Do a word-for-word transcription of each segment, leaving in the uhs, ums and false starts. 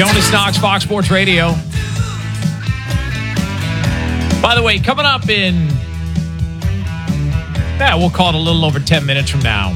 Jonas Knox, Fox Sports Radio. By the way, coming up in, yeah, we'll call it a little over ten minutes from now.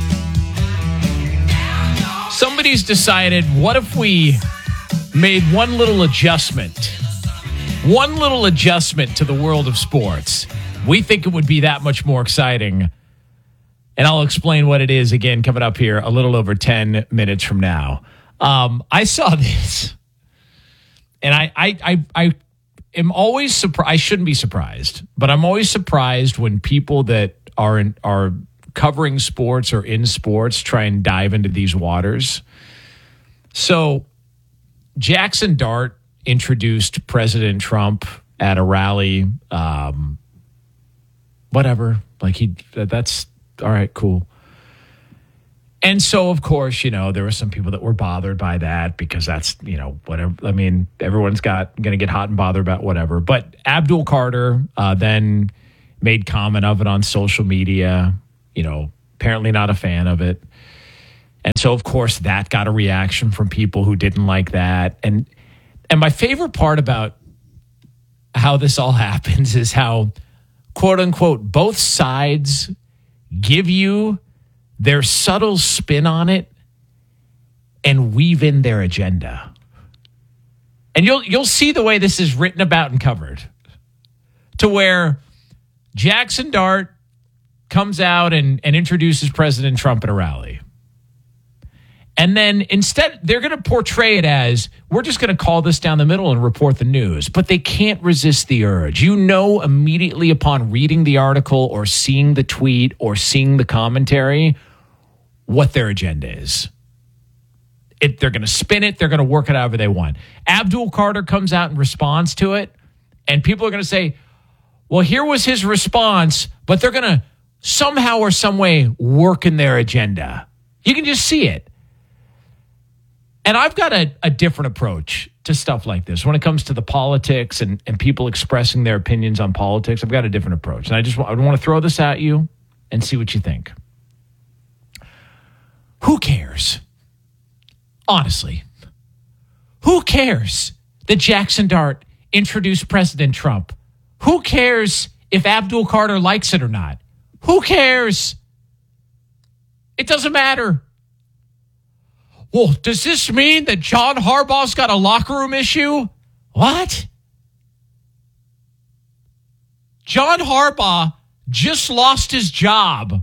Somebody's decided, what if we made one little adjustment? One little adjustment to the world of sports. We think it would be that much more exciting. And I'll explain what it is again coming up here a little over ten minutes from now. Um, I saw this. And I, I, I, I am always surprised. I shouldn't be surprised, but I'm always surprised when people that are in, are covering sports or in sports try and dive into these waters. So Jackson Dart introduced President Trump at a rally. Um, whatever, like he, that's all right, cool. And so, of course, you know, there were some people that were bothered by that because that's, you know, whatever. I mean, everyone's got going to get hot and bothered about whatever. But Abdul Carter uh, then made comment of it on social media, you know, apparently not a fan of it. And so, of course, that got a reaction from people who didn't like that. And and my favorite part about how this all happens is how, quote unquote, both sides give you their subtle spin on it and weave in their agenda. And you'll you'll see the way this is written about and covered. To where Jackson Dart comes out and, and introduces President Trump at a rally. And then instead, they're going to portray it as, we're just going to call this down the middle and report the news. But they can't resist the urge. You know immediately upon reading the article or seeing the tweet or seeing the commentary what their agenda is. It, they're going to spin it. They're going to work it however they want. Abdul Carter comes out in response to it, and people are going to say, well, here was his response, but they're going to somehow or some way work in their agenda. You can just see it. And I've got a, a different approach to stuff like this. When it comes to the politics and, and people expressing their opinions on politics, I've got a different approach. And I just I want to throw this at you and see what you think. Who cares? Honestly, who cares that Jackson Dart introduced President Trump? Who cares if Abdul Carter likes it or not? Who cares? It doesn't matter. Well, does this mean that John Harbaugh's got a locker room issue? What? John Harbaugh just lost his job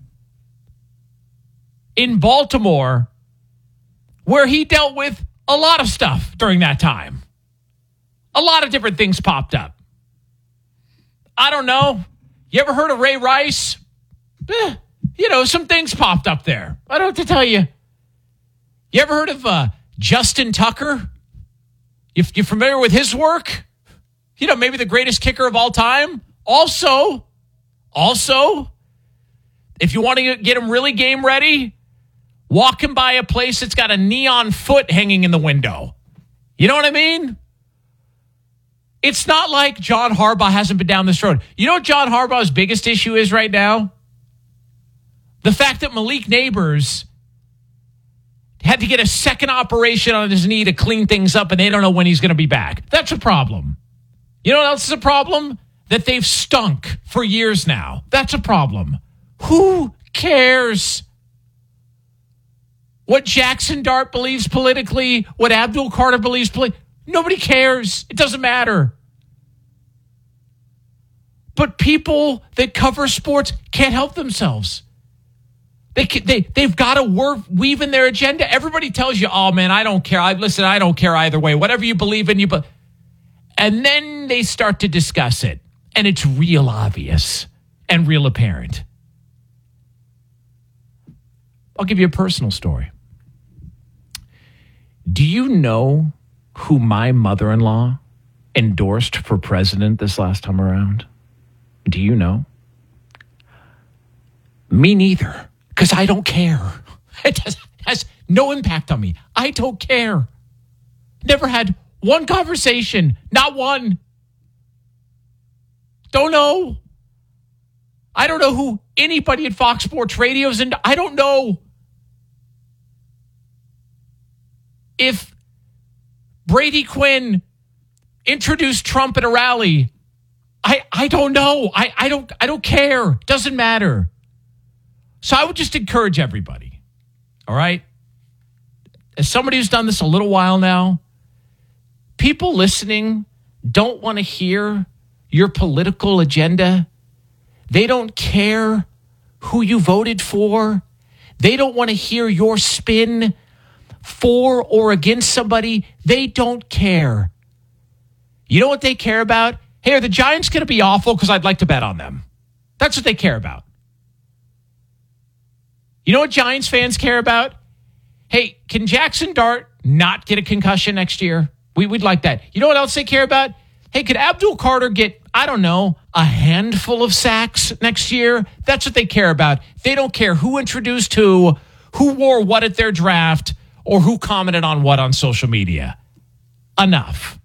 in Baltimore, where he dealt with a lot of stuff during that time. A lot of different things popped up. I don't know. You ever heard of Ray Rice? Eh, you know, some things popped up there. I don't have to tell you. You ever heard of uh, Justin Tucker? You, you familiar with his work? You know, maybe the greatest kicker of all time. Also, also, if you want to get him really game ready, walk him by a place that's got a neon foot hanging in the window. You know what I mean? It's not like John Harbaugh hasn't been down this road. You know what John Harbaugh's biggest issue is right now? The fact that Malik Neighbors had to get a second operation on his knee to clean things up, and they don't know when he's going to be back. That's a problem. You know what else is a problem? That they've stunk for years now. That's a problem. Who cares what Jackson Dart believes politically, what Abdul Carter believes politically? Nobody cares. It doesn't matter. But people that cover sports can't help themselves. They, they, they've got to work, weave in their agenda. Everybody tells you, oh, man, I don't care. I Listen, I don't care either way. Whatever you believe in, you be-. And then they start to discuss it. And it's real obvious and real apparent. I'll give you a personal story. Do you know who my mother-in-law endorsed for president this last time around? Do you know? Me neither. Because I don't care. It has, has no impact on me. I don't care. Never had one conversation. Not one. Don't know. I don't know who anybody at Fox Sports Radio is in. I don't know if Brady Quinn introduced Trump at a rally? I, I don't know. I, I don't I don't care. Doesn't matter. So I would just encourage everybody. All right? As somebody who's done this a little while now, people listening don't want to hear your political agenda. They don't care who you voted for. They don't want to hear your spin for or against somebody. They don't care. You know what they care about? Hey, are the Giants going to be awful? Because I'd like to bet on them. That's what they care about. You know what Giants fans care about? Hey, can Jackson Dart not get a concussion next year? We, we'd like that. You know what else they care about? Hey, could Abdul Carter get, I don't know, a handful of sacks next year? That's what they care about. They don't care who introduced who, who wore what at their draft, or who commented on what on social media. Enough.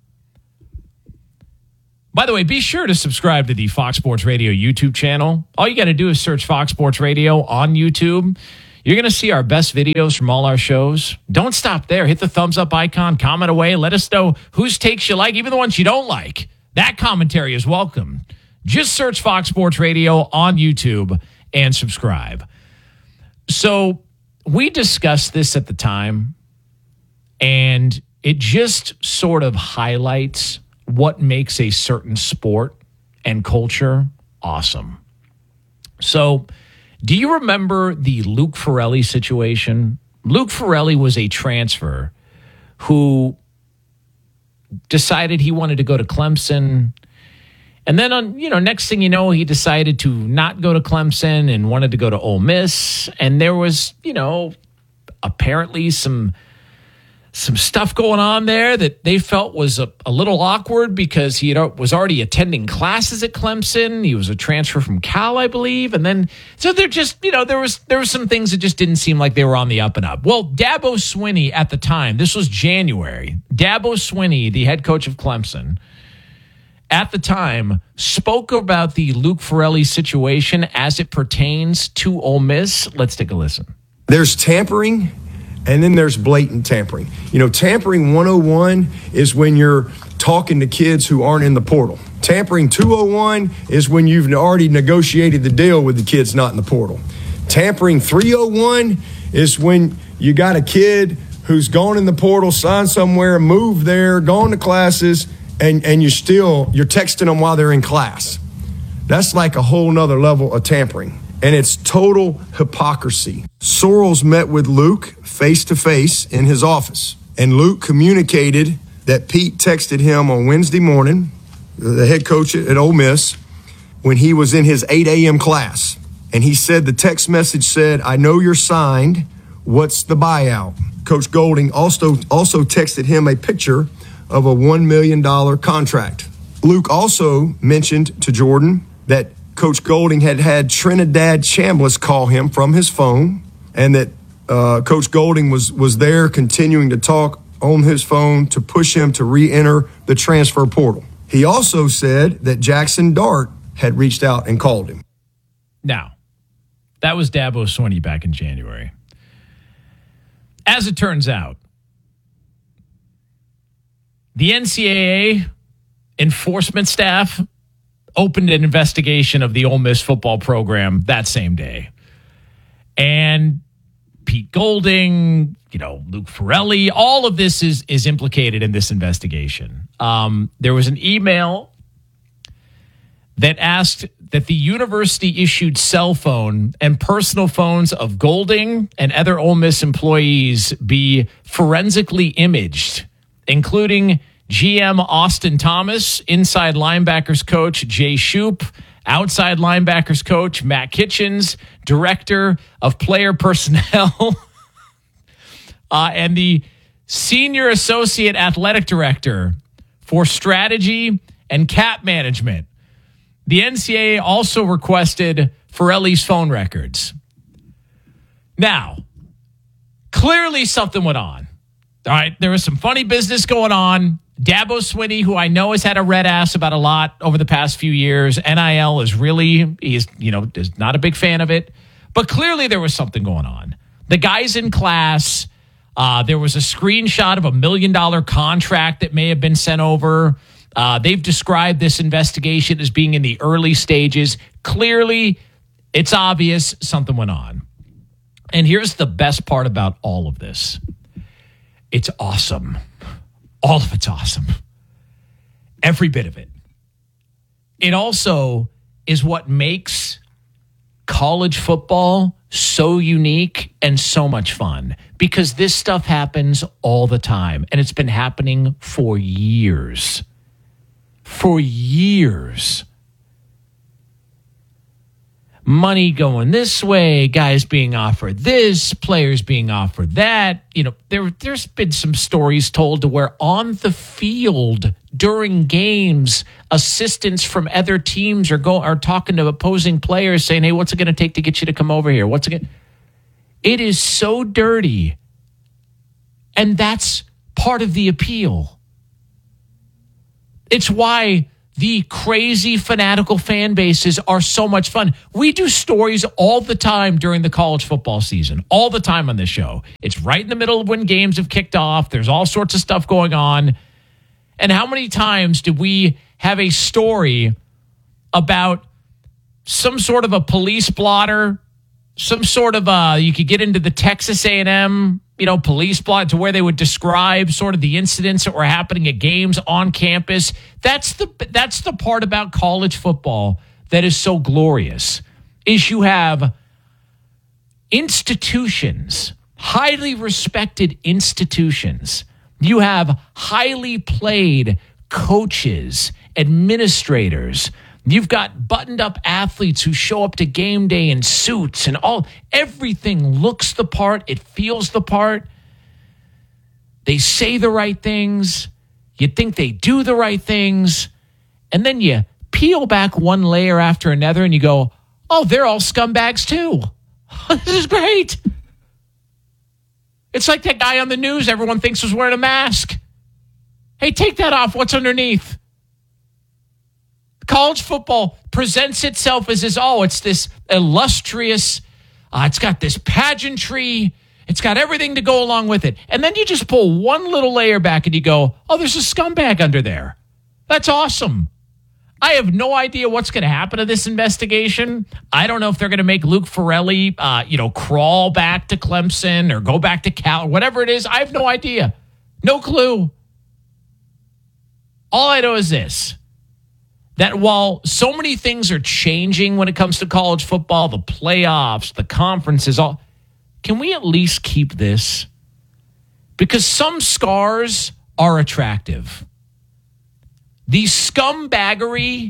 By the way, be sure to subscribe to the Fox Sports Radio YouTube channel. All you got to do is search Fox Sports Radio on YouTube. You're going to see our best videos from all our shows. Don't stop there. Hit the thumbs up icon, comment away. Let us know whose takes you like, even the ones you don't like. That commentary is welcome. Just search Fox Sports Radio on YouTube and subscribe. So we discussed this at the time, and it just sort of highlights what makes a certain sport and culture awesome. So, do you remember the Luke Ferrelli situation? Luke Ferrelli was a transfer who decided he wanted to go to Clemson. And then, on, you know, next thing you know, he decided to not go to Clemson and wanted to go to Ole Miss. And there was, you know, apparently some some stuff going on there that they felt was a, a little awkward because he had, was already attending classes at Clemson. He was a transfer from Cal, I believe. And then, so they're just, you know, there was there were some things that just didn't seem like they were on the up and up. Well, Dabo Swinney at the time, this was January, Dabo Swinney, the head coach of Clemson, at the time, spoke about the Luke Ferrelli situation as it pertains to Ole Miss. Let's take a listen. There's tampering, and then there's blatant tampering. You know, tampering one oh one is when you're talking to kids who aren't in the portal. Tampering two oh one is when you've already negotiated the deal with the kids not in the portal. Tampering three oh one is when you got a kid who's gone in the portal, signed somewhere, moved there, gone to classes, and, and you're still, you're texting them while they're in class. That's like a whole nother level of tampering. And it's total hypocrisy. Sorrells met with Luke face-to-face in his office. And Luke communicated that Pete texted him on Wednesday morning, the head coach at Ole Miss, when he was in his eight a.m. class. And he said the text message said, "I know you're signed. What's the buyout?" Coach Golding also, also texted him a picture of a one million dollars contract. Luke also mentioned to Jordan that Coach Golding had had Trinidad Chambliss call him from his phone, and that uh, Coach Golding was was there continuing to talk on his phone to push him to re-enter the transfer portal. He also said that Jackson Dart had reached out and called him. Now, that was Dabo Swinney back in January. As it turns out, the N C double A enforcement staff opened an investigation of the Ole Miss football program that same day. And Pete Golding, you know, Luke Ferrelli, all of this is, is implicated in this investigation. Um, there was an email that asked that the university issued cell phone and personal phones of Golding and other Ole Miss employees be forensically imaged, including G M Austin Thomas, inside linebackers coach Jay Shoup, outside linebackers coach Matt Kitchens, director of player personnel, uh, and the senior associate athletic director for strategy and cap management. The N C double A also requested Ferrelli's phone records. Now, clearly something went on. All right, there was some funny business going on. Dabo Swinney, who I know has had a red ass about a lot over the past few years. N I L is really, he's, you know, is not a big fan of it. But clearly there was something going on. The guy's in class. Uh, there was a screenshot of a million dollar contract that may have been sent over. Uh, they've described this investigation as being in the early stages. Clearly, it's obvious something went on. And here's the best part about all of this. It's awesome. All of it's awesome. Every bit of it. It also is what makes college football so unique and so much fun, because this stuff happens all the time, and it's been happening for years. For years. Money going this way, guys being offered this, players being offered that. You know, there, there's been some stories told to where on the field during games, assistants from other teams are go are talking to opposing players saying, hey, what's it going to take to get you to come over here? What's it going It is so dirty. And that's part of the appeal. It's why the crazy fanatical fan bases are so much fun. We do stories all the time during the college football season, all the time on this show. It's right in the middle of when games have kicked off. There's all sorts of stuff going on. And how many times do we have a story about some sort of a police blotter, some sort of a, you could get into the Texas A and M, you know, police blotter to where they would describe sort of the incidents that were happening at games on campus. That's the, that's the part about college football that is so glorious, is you have institutions, highly respected institutions. You have highly played coaches, administrators. You've got buttoned up athletes who show up to game day in suits and all. Everything looks the part. It feels the part. They say the right things. You think they do the right things. And then you peel back one layer after another and you go, oh, they're all scumbags too. This is great. It's like that guy on the news everyone thinks was wearing a mask. Hey, take that off. What's underneath? College football presents itself as this, oh, it's this illustrious, uh, it's got this pageantry, it's got everything to go along with it. And then you just pull one little layer back and you go, oh, there's a scumbag under there. That's awesome. I have no idea what's going to happen to this investigation. I don't know if they're going to make Luke Farrelly, uh, you know, crawl back to Clemson or go back to Cal or whatever it is. I have no idea. No clue. All I know is this, that while so many things are changing when it comes to college football, the playoffs, the conferences, all, can we at least keep this? Because some scars are attractive. The scumbaggery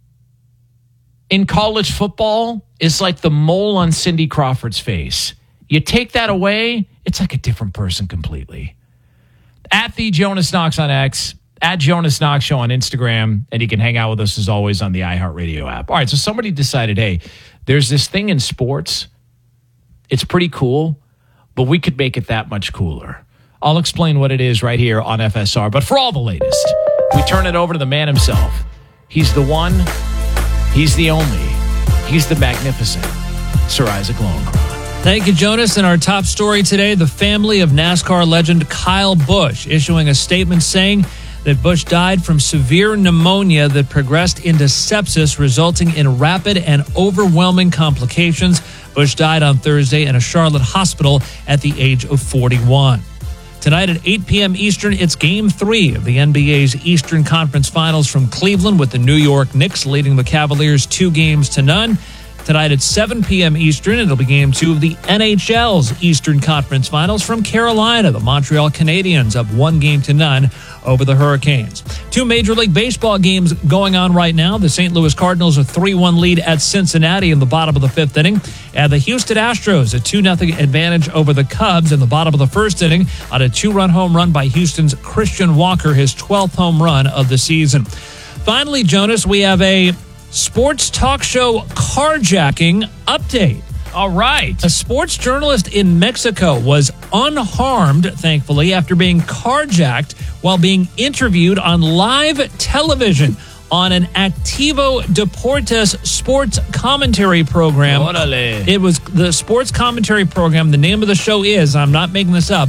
in college football is like the mole on Cindy Crawford's face. You take that away, it's like a different person completely. At the Jonas Knox on X, at Jonas Knox Show on Instagram, and you can hang out with us as always on the iHeartRadio app. All right, so somebody decided, hey, there's this thing in sports. It's pretty cool, but we could make it that much cooler. I'll explain what it is right here on F S R. But for all the latest, we turn it over to the man himself. He's the one. He's the only. He's the magnificent Sir Isaac Lowenkron. Thank you, Jonas. And our top story today, the family of NASCAR legend Kyle Busch issuing a statement saying that Busch died from severe pneumonia that progressed into sepsis, resulting in rapid and overwhelming complications. Busch died on Thursday in a Charlotte hospital at the age of forty-one. Tonight at eight p.m. Eastern, it's Game three of the N B A's Eastern Conference Finals from Cleveland, with the New York Knicks leading the Cavaliers two games to none. Tonight at seven p.m. Eastern, it'll be Game two of the N H L's Eastern Conference Finals from Carolina. The Montreal Canadiens up one game to none over the Hurricanes. Two Major League Baseball games going on right now. The Saint Louis Cardinals a three one lead at Cincinnati in the bottom of the fifth inning. And the Houston Astros a two nothing advantage over the Cubs in the bottom of the first inning on a two-run home run by Houston's Christian Walker, his twelfth home run of the season. Finally, Jonas, we have a sports talk show carjacking update. All right. A sports journalist in Mexico was unharmed, thankfully, after being carjacked while being interviewed on live television on an Activo Deportes sports commentary program. Orale. It was the sports commentary program. The name of the show is, I'm not making this up,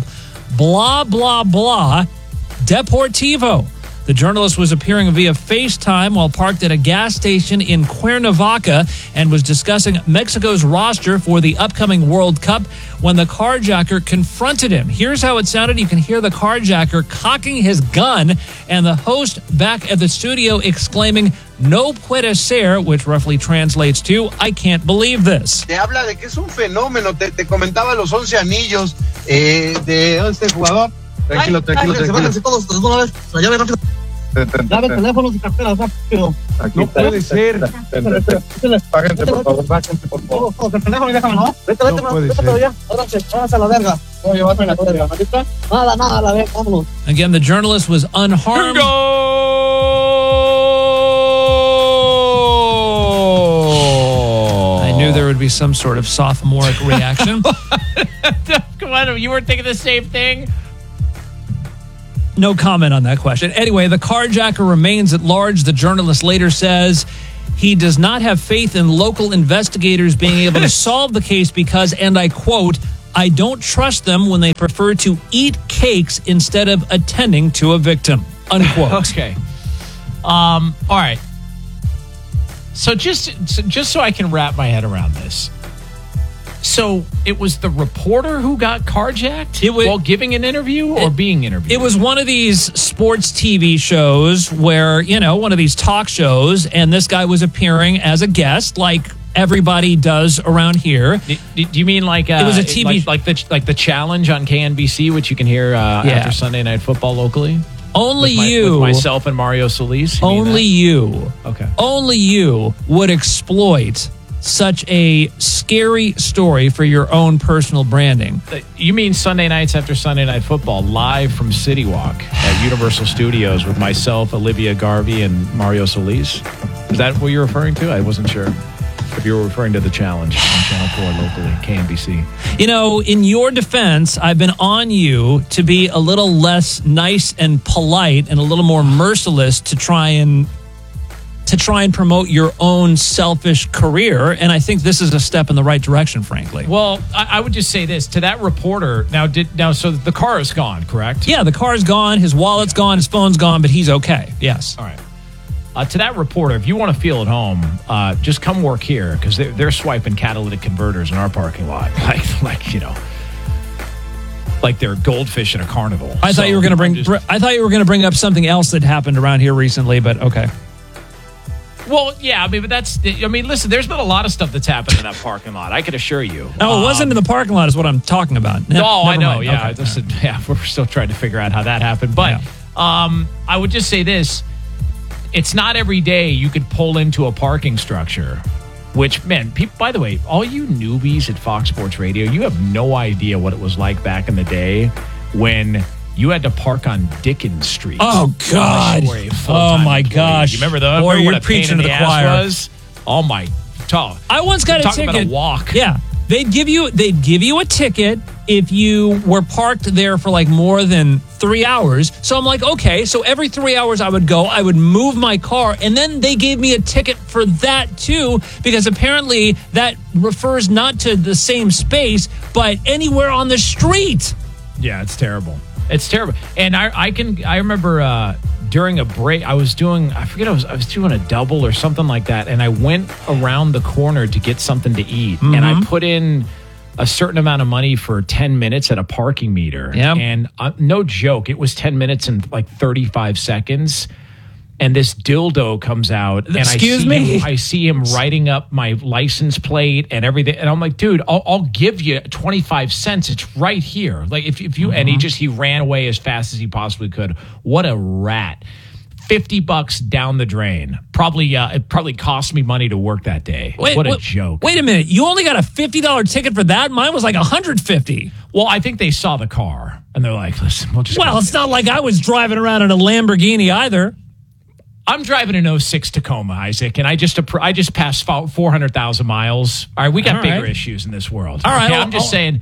blah, blah, blah, Deportivo. The journalist was appearing via FaceTime while parked at a gas station in Cuernavaca and was discussing Mexico's roster for the upcoming World Cup when the carjacker confronted him. Here's how it sounded. You can hear the carjacker cocking his gun and the host back at the studio exclaiming, "No puede ser," which roughly translates to, "I can't believe this." Te habla de que es un fenómeno. Te, te comentaba los once anillos eh, de este jugador. Tranquilo, tranquilo, tranquilo. Todos de una vez. La llave rápido. Dame teléfonos y carteras rápido. No puede ser. Páguense, por favor. Páguense, por favor. El teléfono y déjamelo. Vete, vete, vete todavía. Ahora se pasa a la verga. Voy a llevarme la verga. Nada, nada, la verga. Vámonos. Again, the journalist was unharmed. I knew there would be some sort of sophomoric reaction. Come on, you weren't thinking the same thing? No comment on that question. Anyway, the carjacker remains at large. The journalist later says he does not have faith in local investigators being able to solve the case because, and I quote, "I don't trust them when they prefer to eat cakes instead of attending to a victim," unquote. Okay. Um, all right. So just, so just so I can wrap my head around this. So it was the reporter who got carjacked it was, while giving an interview or it, being interviewed? It was one of these sports T V shows where, you know, one of these talk shows, and this guy was appearing as a guest like everybody does around here. Do, do you mean like uh, it was a T V like, like the like the challenge on K N B C, which you can hear uh, yeah. after Sunday Night Football locally? Only with my, you, with myself and Mario Solis. You only you, okay. Only you would exploit such a scary story for your own personal branding. You mean Sunday nights after Sunday Night Football, live from City Walk at Universal Studios with myself, Olivia Garvey, and Mario Solis? Is that what you're referring to? I wasn't sure if you were referring to the challenge on Channel four locally, K N B C. You know, in your defense, I've been on you to be a little less nice and polite and a little more merciless to try and to try and promote your own selfish career. And I think this is a step in the right direction, frankly. Well, I, I would just say this to that reporter. Now, did now, so the car is gone, correct? Yeah, the car's gone. His wallet's gone. His phone's gone, but he's okay. Yes. All right. Uh, to that reporter, if you want to feel at home, uh, just come work here because they're, they're swiping catalytic converters in our parking lot. Like, like you know, like they're goldfish in a carnival. I so thought you were going to bring. just, I thought you were going to bring up something else that happened around here recently, but okay. Well, yeah, I mean, but that's, I mean, listen, there's been a lot of stuff that's happened in that parking lot. I can assure you. No, it um, wasn't in the parking lot is what I'm talking about. Ne- oh, I know. mind. Yeah. Okay. Listen, yeah. We're still trying to figure out how that happened. But yeah. um, I would just say this. It's not every day you could pull into a parking structure, which, man, people, by the way, all you newbies at Fox Sports Radio, you have no idea what it was like back in the day when you had to park on Dickens Street. Oh, God. Oh, my employee. gosh. You remember the, Boy, remember you're what a preaching pain in to the ass choir. Was? Oh, my. Talk. I once got a Talk ticket. about a walk. Yeah. They'd give you they'd give you a ticket if you were parked there for like more than three hours. So I'm like, okay, so every three hours I would go, I would move my car, and then they gave me a ticket for that too, because apparently that refers not to the same space, but anywhere on the street. Yeah, it's terrible. It's terrible. And I, I can, I remember uh, during a break, I was doing, I forget, I was, I was doing a double or something like that. And I went around the corner to get something to eat. Mm-hmm. And I put in a certain amount of money for ten minutes at a parking meter. Yep. And uh, no joke, it was ten minutes and like thirty-five seconds. And this dildo comes out, and Excuse I see me? Him, I see him writing up my license plate and everything, and I'm like, dude, I'll, I'll give you twenty-five cents. It's right here. Like if if you mm-hmm. and he just he ran away as fast as he possibly could. What a rat! Fifty bucks down the drain. Probably uh, it probably cost me money to work that day. Wait, what a wait, joke! Wait a minute, you only got a fifty dollar ticket for that? Mine was like a hundred fifty. Well, I think they saw the car and they're like, listen, we'll just. Well, it's not like I was driving around in a Lamborghini either. I'm driving an oh six Tacoma, Isaac, and I just I just passed four hundred thousand miles. All right, we got All bigger right. issues in this world. All right, okay? I'll, I'm just I'll, saying,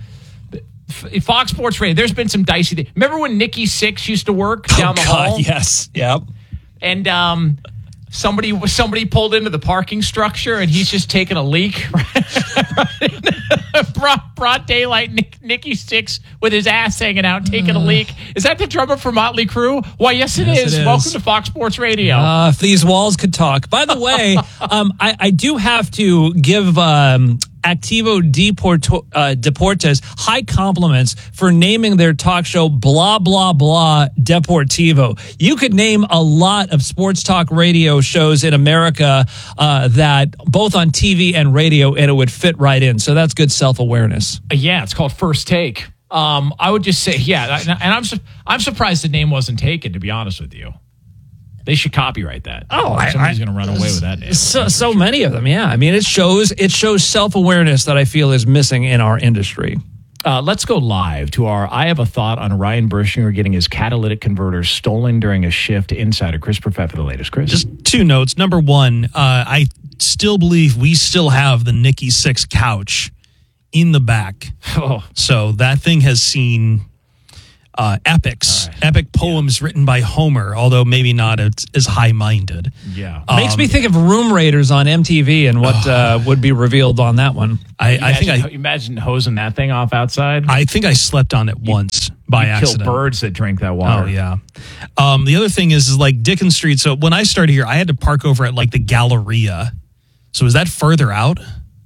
Fox Sports Radio, there's been some dicey things. Remember when Nikki Sixx used to work down oh the God, hall? Yes, yep. And um, somebody somebody pulled into the parking structure, and he's just taking a leak. broad, broad daylight, Nick, Nikki Sixx with his ass hanging out, taking a leak. Is that the drummer for Motley Crue? Why, yes, it, yes is. it is. Welcome to Fox Sports Radio. Uh, if these walls could talk. By the way, um, I, I do have to give um, Activo Deporto, uh, Deportes high compliments for naming their talk show Blah, Blah, Blah Deportivo. You could name a lot of sports talk radio shows in America uh, that both on T V and radio, and it would fit right in. So that's good self-awareness. Yeah, it's called First Take. Um, I would just say, yeah, and I'm su- I'm surprised the name wasn't taken, to be honest with you. They should copyright that. Oh, somebody's going to run away with that name. So, so sure. many of them, yeah. I mean, it shows it shows self-awareness that I feel is missing in our industry. Uh, let's go live to our I Have a Thought on Ryan Bershinger getting his catalytic converter stolen during a shift. Insider Chris Perfett for the latest. Chris. Just two notes. Number one, uh, I still believe we still have the Nikki Sixx couch in the back. Oh. So that thing has seen... Uh, epics, right. epic poems yeah. written by Homer, although maybe not as, as high-minded. Yeah, um, makes me think of Room Raiders on M T V and what uh, would be revealed on that one. I, imagine, I think I imagine hosing that thing off outside. I think I slept on it you, once by you accident. Kill birds that drink that water. Oh yeah. Um, the other thing is, is like Dickens Street. So when I started here, I had to park over at like the Galleria. So is that further out?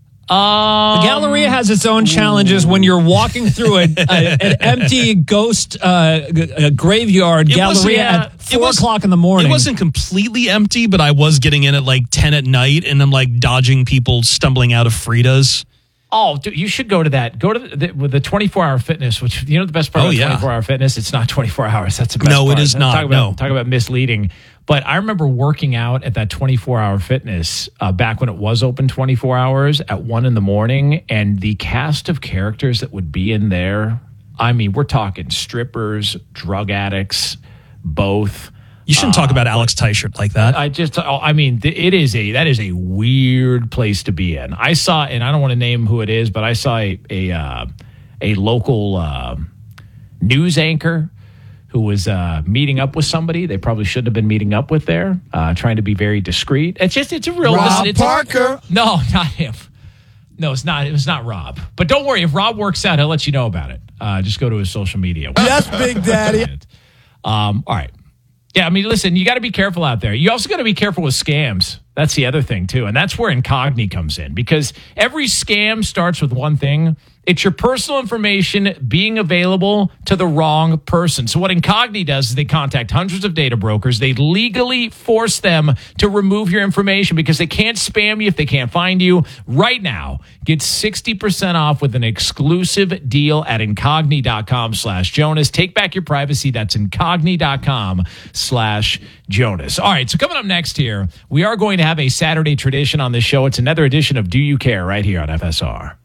Um, the Galleria has its own challenges when you're walking through a, a, an empty ghost uh, g- graveyard Galleria yeah, at four o'clock in the morning. It wasn't completely empty, but I was getting in at like ten at night, and I'm like dodging people stumbling out of Frida's. Oh, dude, you should go to that. Go to the, the, with the twenty-four hour fitness, which, you know, the best part oh, of yeah. twenty-four hour fitness, it's not twenty-four hours. That's the best no, part. No, it is not. Talk about, no. talk about misleading. But I remember working out at that twenty-four hour fitness uh, back when it was open twenty-four hours at one in the morning. And the cast of characters that would be in there, I mean, we're talking strippers, drug addicts, both. You shouldn't uh, talk about Alex Teichert like that. I just, I mean, it is a, that is a weird place to be in. I saw, and I don't want to name who it is, but I saw a, a, uh, a local uh, news anchor who was uh, meeting up with somebody they probably shouldn't have been meeting up with there, uh, trying to be very discreet. It's just, it's a real... Rob listen, it's Parker. A, no, not him. No, it's not. It was not Rob. But don't worry. If Rob works out, he'll let you know about it. Uh, just go to his social media. Yes, Big Daddy. Um, all right. Yeah, I mean, listen, you got to be careful out there. You also got to be careful with scams. That's the other thing, too. And that's where Incogni comes in, because every scam starts with one thing. It's your personal information being available to the wrong person. So what Incogni does is they contact hundreds of data brokers. They legally force them to remove your information because they can't spam you if they can't find you. Right now, get sixty percent off with an exclusive deal at Incogni.com slash Jonas. Take back your privacy. That's Incogni.com slash Jonas. All right, so coming up next here, we are going to have a Saturday tradition on this show. It's another edition of Do You Care right here on F S R.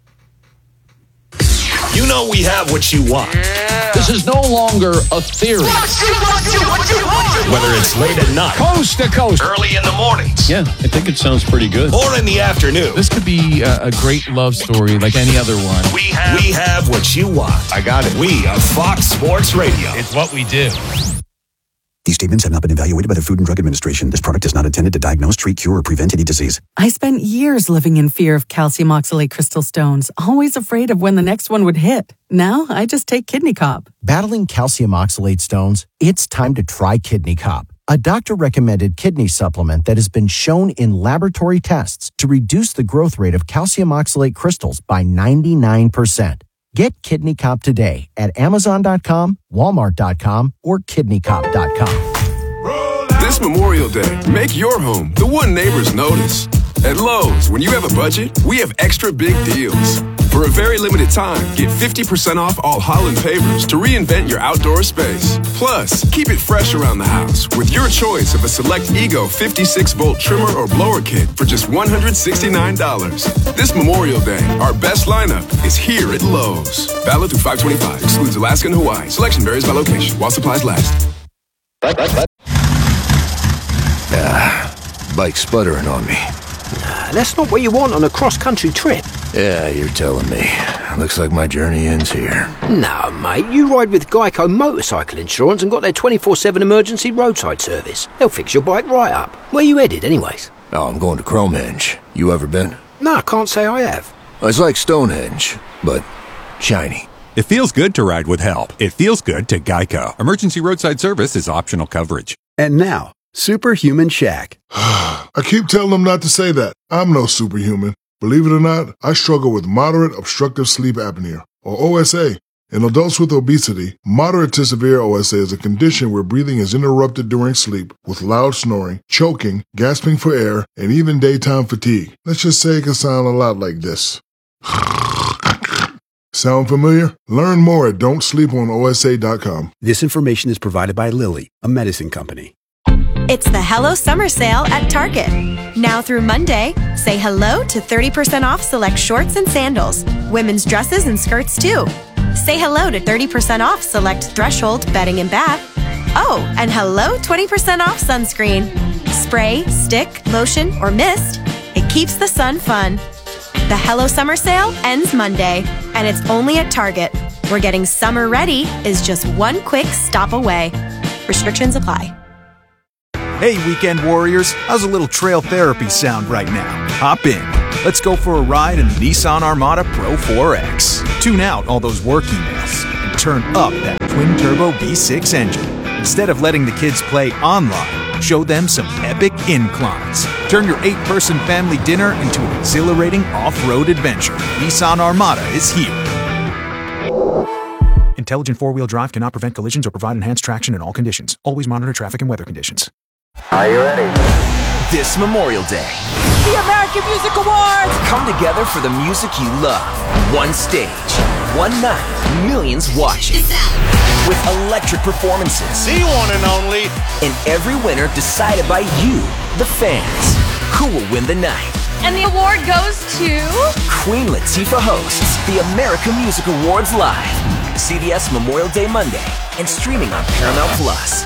You know we have what you want. Yeah. This is no longer a theory. Whether it's late at night, coast to coast, early in the mornings. Yeah, I think it sounds pretty good. Or in the afternoon. This could be a, a great love story like any other one. We have, we have what you want. I got it. We are Fox Sports Radio. It's what we do. These statements have not been evaluated by the Food and Drug Administration. This product is not intended to diagnose, treat, cure, or prevent any disease. I spent years living in fear of calcium oxalate crystal stones, always afraid of when the next one would hit. Now, I just take Kidney Cop. Battling calcium oxalate stones? It's time to try Kidney Cop, a doctor-recommended kidney supplement that has been shown in laboratory tests to reduce the growth rate of calcium oxalate crystals by ninety-nine percent. Get Kidney Cop today at Amazon dot com, Walmart dot com, or Kidney Cop dot com. This Memorial Day, make your home the one neighbors notice. At Lowe's, when you have a budget, we have extra big deals. For a very limited time, get fifty percent off all Holland pavers to reinvent your outdoor space. Plus, keep it fresh around the house with your choice of a select Ego fifty-six volt trimmer or blower kit for just one hundred sixty-nine dollars. This Memorial Day, our best lineup is here at Lowe's. Valid through five twenty-five. Excludes Alaska and Hawaii. Selection varies by location while supplies last. Ah, bike sputtering on me. Nah, that's not what you want on a cross-country trip. Yeah, you're telling me. Looks like my journey ends here. No, mate, you ride with Geico Motorcycle Insurance and got their twenty-four seven emergency roadside service. They'll fix your bike right up. Where you headed, anyways? Oh, I'm going to Cromenge. You ever been? No, I can't say I have. It's like Stonehenge, but shiny. It feels good to ride with help. It feels good to Geico. Emergency roadside service is optional coverage. And now, Superhuman Shaq. I keep telling them not to say that. I'm no superhuman. Believe it or not, I struggle with moderate obstructive sleep apnea, or O S A. In adults with obesity, moderate to severe O S A is a condition where breathing is interrupted during sleep with loud snoring, choking, gasping for air, and even daytime fatigue. Let's just say it can sound a lot like this. Sound familiar? Learn more at don't sleep on O S A dot com. This information is provided by Lilly, a medicine company. It's the Hello Summer Sale at Target. Now through Monday, say hello to thirty percent off select shorts and sandals, women's dresses and skirts too. Say hello to thirty percent off select Threshold bedding and bath. Oh, and hello twenty percent off sunscreen. Spray, stick, lotion, or mist. It keeps the sun fun. The Hello Summer Sale ends Monday, and it's only at Target, where getting summer ready is just one quick stop away. Restrictions apply. Hey, weekend warriors, how's a little trail therapy sound right now? Hop in. Let's go for a ride in the Nissan Armada Pro four X. Tune out all those work emails and turn up that twin-turbo V six engine. Instead of letting the kids play online, show them some epic inclines. Turn your eight-person family dinner into an exhilarating off-road adventure. Nissan Armada is here. Intelligent four-wheel drive cannot prevent collisions or provide enhanced traction in all conditions. Always monitor traffic and weather conditions. Are you ready? This Memorial Day, the American Music Awards! Come together for the music you love. One stage, one night, millions watching. With electric performances. The one and only. And every winner decided by you, the fans. Who will win the night? And the award goes to... Queen Latifah hosts the American Music Awards live. C B S Memorial Day Monday and streaming on Paramount Plus.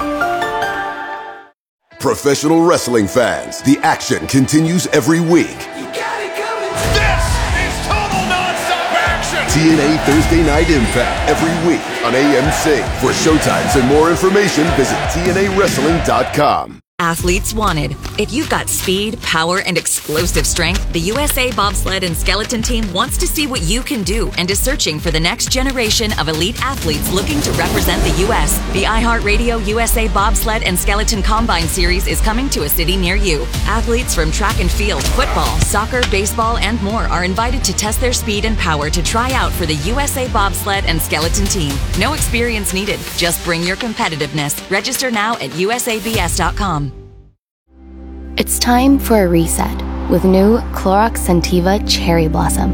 Professional wrestling fans, the action continues every week. You got it coming. This is total nonstop action. T N A Thursday Night Impact every week on A M C. For showtimes and more information, visit T N A wrestling dot com. Athletes wanted. If you've got speed, power, and explosive strength, the U S A Bobsled and Skeleton Team wants to see what you can do and is searching for the next generation of elite athletes looking to represent the U S The iHeartRadio U S A Bobsled and Skeleton Combine Series is coming to a city near you. Athletes from track and field, football, soccer, baseball, and more are invited to test their speed and power to try out for the U S A Bobsled and Skeleton Team. No experience needed. Just bring your competitiveness. Register now at U S A B S dot com. It's time for a reset with new Clorox Scentiva Cherry Blossom.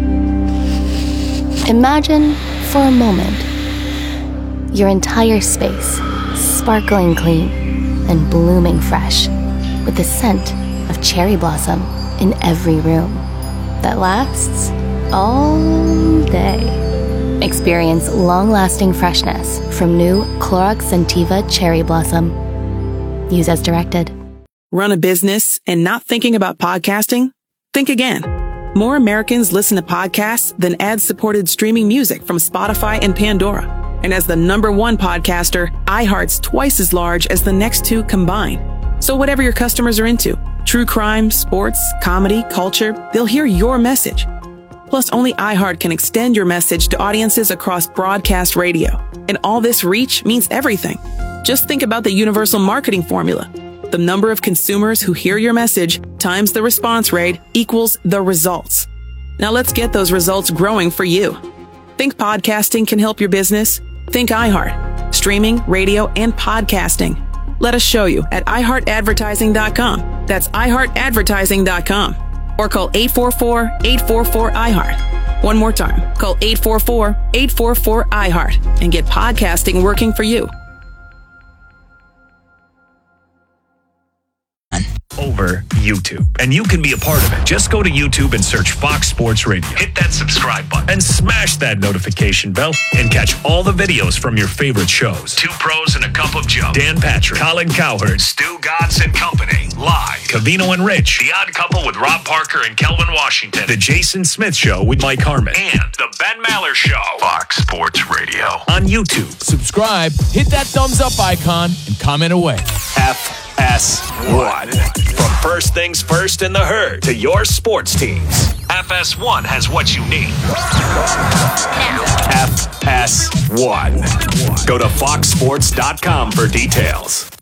Imagine, for a moment, your entire space sparkling clean and blooming fresh with the scent of cherry blossom in every room that lasts all day. Experience long-lasting freshness from new Clorox Scentiva Cherry Blossom. Use as directed. Run a business and not thinking about podcasting? Think again. More Americans listen to podcasts than ad-supported streaming music from Spotify and Pandora. And as the number one podcaster, iHeart's twice as large as the next two combined. So whatever your customers are into, true crime, sports, comedy, culture, they'll hear your message. Plus, only iHeart can extend your message to audiences across broadcast radio. And all this reach means everything. Just think about the universal marketing formula. The number of consumers who hear your message times the response rate equals the results. Now let's get those results growing for you. Think podcasting can help your business? Think iHeart. Streaming, radio, and podcasting. Let us show you at i heart advertising dot com. That's i heart advertising dot com. Or call eight four four, eight four four, I heart. One more time. Call eight four four, eight four four, I heart and get podcasting working for you. Over YouTube. And you can be a part of it. Just go to YouTube and search Fox Sports Radio. Hit that subscribe button and smash that notification bell and catch all the videos from your favorite shows. Two Pros and a Cup of Joe. Dan Patrick, Colin Cowherd, Stu Gatz and Company. Live. Cavino and Rich. The Odd Couple with Rob Parker and Kelvin Washington. The Jason Smith Show with Mike Harmon. And The Ben Maller Show. Fox Sports Radio. On YouTube. Subscribe, hit that thumbs up icon, and comment away. F S one. From First Things First in the Herd to your sports teams, F S one has what you need. F S one. Go to fox sports dot com for details.